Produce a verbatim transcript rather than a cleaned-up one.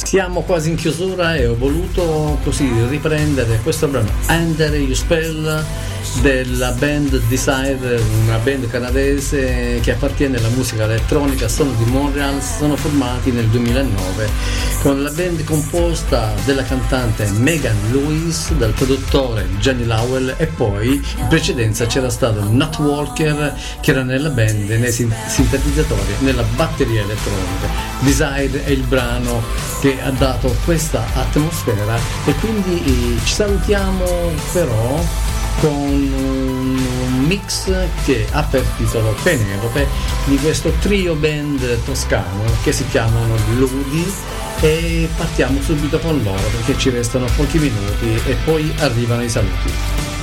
Siamo quasi in chiusura e ho voluto così riprendere questo brano Under Your Spell della band Desire, una band canadese che appartiene alla musica elettronica, sono di Montreal, sono formati nel duemilanove con la band composta dalla cantante Megan Lewis, dal produttore Johnny Lowell e poi in precedenza c'era stato Not Walker che era nella band, nei sintetizzatori, nella batteria elettronica. Desire è il brano che ha dato questa atmosfera e quindi eh, ci salutiamo però con un mix che ha per titolo Penelope di questo trio band toscano che si chiamano Ludi e partiamo subito con loro perché ci restano pochi minuti e poi arrivano i saluti.